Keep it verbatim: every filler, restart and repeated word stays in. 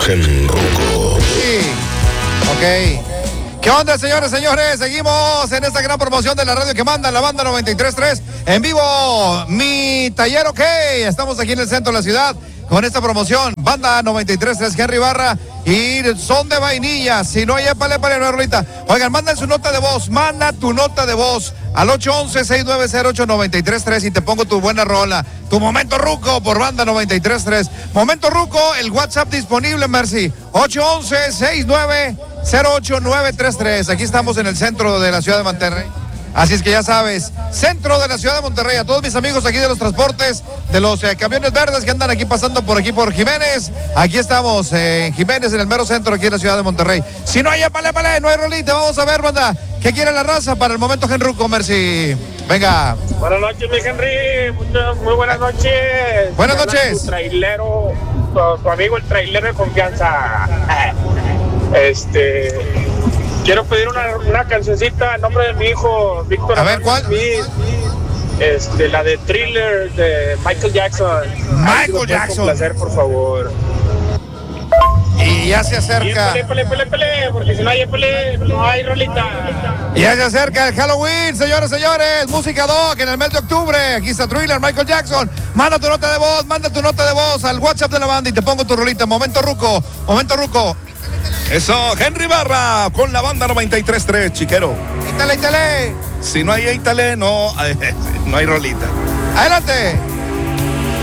Genruco. Sí. Ok. ¿Qué onda, señores, señores? Seguimos en esta gran promoción de la radio que manda la banda noventa y tres punto tres. En vivo, mi taller, ok. Estamos aquí en el centro de la ciudad con esta promoción. Banda noventa y tres punto tres, Henry Barra y Son de Vainilla. Si no hay épale, épale, no hay rolita. Oigan, manden su nota de voz. Manda tu nota de voz al ocho once, seis nueve cero, ocho nueve tres tres y te pongo tu buena rola. Tu momento ruco por banda noventa y tres punto tres. Momento ruco, el WhatsApp disponible, Mercy. ocho once, seis nueve cero, ocho nueve tres tres. Aquí estamos en el centro de la ciudad de Monterrey. Así es que ya sabes, centro de la ciudad de Monterrey, a todos mis amigos aquí de los transportes, de los eh, camiones verdes que andan aquí pasando por aquí por Jiménez. Aquí estamos eh, en Jiménez, en el mero centro aquí de la ciudad de Monterrey. Si no hay épale, épale, no hay rolita, vamos a ver, banda, ¿qué quiere la raza para el momento Genruco, Mercy? Venga. Buenas noches, mi Henry, muchas, muy buenas noches. Buenas noches. Tu trailero, tu, tu amigo el trailero de confianza. Este... Quiero pedir una, una cancioncita en nombre de mi hijo, Víctor. A ver, ¿cuál? Smith, este, la de Thriller de Michael Jackson. Michael Jackson. Un placer, por favor. Y ya se acerca. Y pele, pele, pele, porque si no hay pele, no hay rolita. Ya se acerca el Halloween, señores, señores. Música Doc en el mes de octubre. Aquí está Thriller, Michael Jackson. Manda tu nota de voz, manda tu nota de voz al WhatsApp de la banda y te pongo tu rolita. Momento ruco, momento ruco. Eso, Henry Barra con la banda noventa y tres punto tres, chiquero. Ítale, ítale. Si no hay ítale, no, no hay rolita. Adelante.